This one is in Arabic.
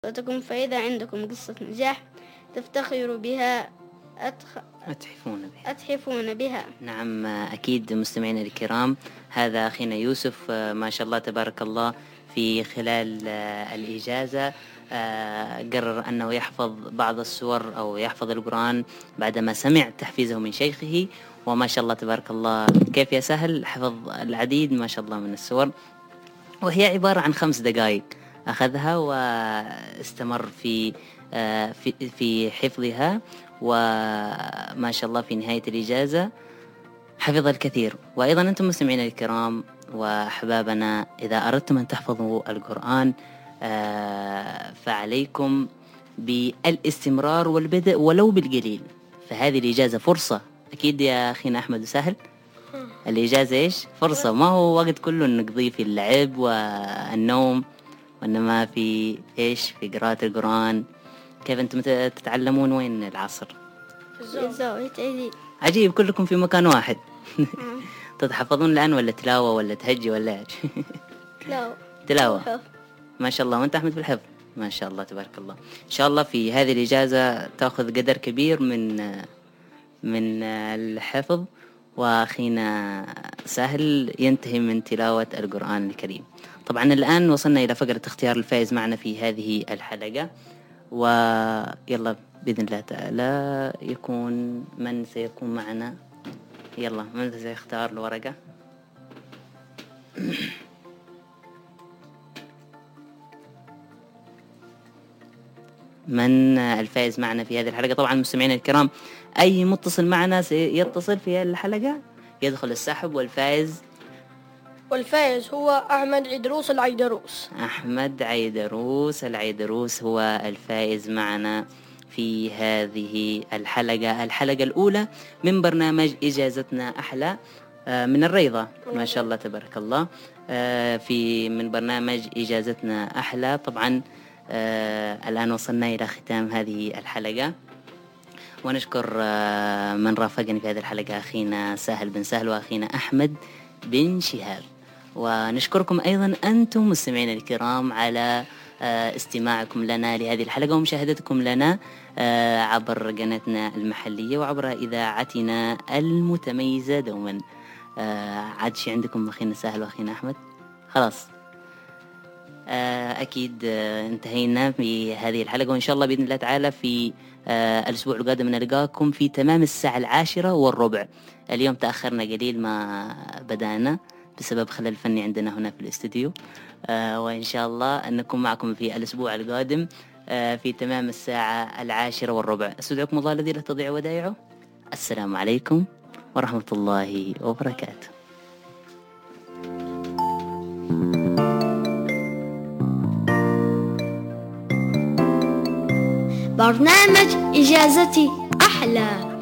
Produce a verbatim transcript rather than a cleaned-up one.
قصتكم، فإذا عندكم قصة نجاح تفتخروا بها أتخ... أتحفون بها أتحفون بها. نعم أكيد مستمعينا الكرام، هذا أخينا يوسف ما شاء الله تبارك الله في خلال الإجازة قرر أنه يحفظ بعض السور أو يحفظ القرآن بعدما سمع تحفيزه من شيخه، وما شاء الله تبارك الله كيف يسهل حفظ العديد ما شاء الله من السور، وهي عبارة عن خمس دقائق أخذها واستمر في في في حفظها، وما شاء الله في نهاية الإجازة حفظ الكثير. وأيضا أنتم مستمعين الكرام وأحبابنا، إذا أردتم أن تحفظوا القرآن فعليكم بالاستمرار والبدء ولو بالقليل، فهذه الإجازة فرصة. أكيد يا أخينا أحمد وسهل، الإجازة إيش؟ فرصة، ما هو وقت كله نقضي في اللعب والنوم، وإنما في إيش؟ في قراءة القرآن. كيف أنتم تتعلمون وين العصر؟ في الزاوية عيدي. عجيب، كلكم في مكان واحد. تتحفظون الآن ولا تلاوة ولا تهجي ولا إيش؟ تلاوة. تلاوة ما شاء الله. وأنت أحمد في الحفظ ما شاء الله تبارك الله. إن شاء الله في هذه الإجازة تأخذ قدر كبير من من الحفظ، وأخينا سهل ينتهي من تلاوة القرآن الكريم. طبعا الآن وصلنا إلى فقرة اختيار الفائز معنا في هذه الحلقة، ويلا بإذن الله تعالى يكون من سيكون معنا. يلا من سيختار الورقة؟ من الفائز معنا في هذه الحلقة؟ طبعا مستمعينا الكرام، أي متصل معنا سيتصل في هذه الحلقة يدخل السحب، والفائز والفائز هو أحمد عيدروس العيدروس. أحمد عيدروس العيدروس هو الفائز معنا في هذه الحلقة، الحلقة الأولى من برنامج إجازتنا أحلى من الريضة. ما شاء الله تبارك الله، في من برنامج إجازتنا أحلى. طبعا الآن وصلنا إلى ختام هذه الحلقة، ونشكر من رافقني في هذه الحلقة أخينا سهل بن سهل وأخينا أحمد بن شهاب، ونشكركم أيضا أنتم مستمعين الكرام على استماعكم لنا لهذه الحلقة ومشاهدتكم لنا عبر قناتنا المحلية وعبر إذاعتنا المتميزة دوما. عاد شي عندكم أخينا سهل وأخينا أحمد؟ خلاص أكيد انتهينا في هذه الحلقة، وإن شاء الله بإذن الله تعالى في الأسبوع القادم نلقاكم في تمام الساعة العاشرة والربع. اليوم تأخرنا قليل ما بدأنا بسبب خلل فني عندنا هنا في الاستديو، وإن شاء الله أن نكون معكم في الأسبوع القادم في تمام الساعة العاشرة والربع. استودعكم الله الذي لا تضيع ودائعه. السلام عليكم ورحمة الله وبركاته. برنامج إجازتي أحلى.